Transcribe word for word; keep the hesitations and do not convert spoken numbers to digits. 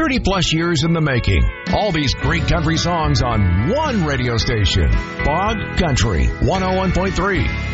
thirty plus years in the making. All these great country songs on one radio station. Bog Country one oh one point three.